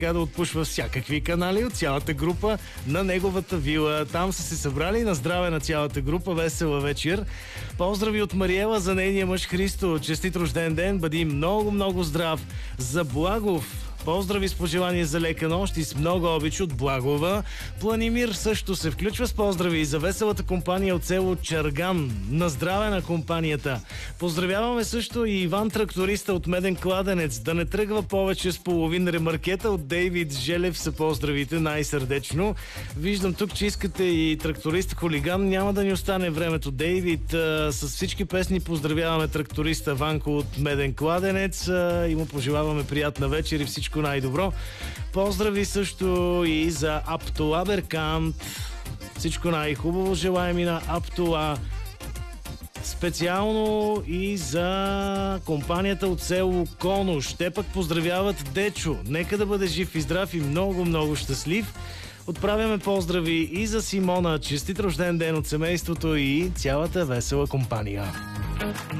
да отпушва всякакви канали от цялата група на неговата вила. Там са се събрали. На здраве на цялата група. Весела вечер. Поздрави от Мариела за нейния мъж Христо. Честит рожден ден. Бъди много здрав. За Благов. Поздрави с пожелание за лека нощ и с много обич от Благова. Планимир също се включва с поздрави и за веселата компания от село Чарган. На здраве на компанията. Поздравяваме също и Иван тракториста от Меден кладенец. Да не тръгва повече с половин ремаркета. От Дейвид Желев са поздравите най-сърдечно. Виждам тук, че искате и тракторист хулиган. Няма да ни остане времето, Дейвид. С всички песни поздравяваме тракториста Ванко от Меден кладенец и му пожелаваме приятна вечер и всичко най-добро. Поздрави също и за Аптола Беркант. Всичко най-хубаво желаем и на Аптола. Специално и за компанията от село Конуш. Те пък поздравяват Дечо. Нека да бъде жив и здрав и много щастлив. Отправяме поздрави и за Симона. Честит рожден ден от семейството и цялата весела компания.